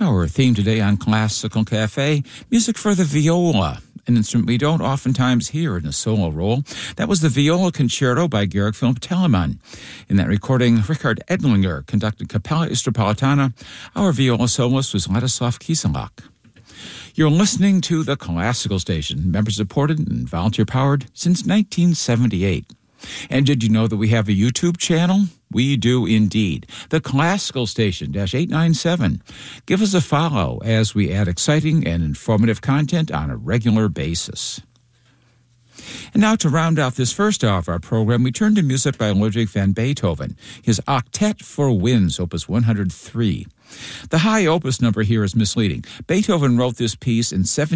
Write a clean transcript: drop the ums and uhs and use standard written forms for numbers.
Our theme today on Classical Cafe, music for the viola, an instrument we don't oftentimes hear in a solo role. That was the Viola Concerto by Georg Philipp Telemann. In that recording, Richard Edlinger conducted Capella Istropolitana. Our viola soloist was Ladislav Kieselak. You're listening to the Classical Station, member-supported and volunteer-powered since 1978. And did you know that we have a YouTube channel? We do indeed. The Classical Station, _897. Give us a follow as we add exciting and informative content on a regular basis. And now to round out this first hour of our program, we turn to music by Ludwig van Beethoven, his Octet for Winds, Opus 103. The high opus number here is misleading. Beethoven wrote this piece in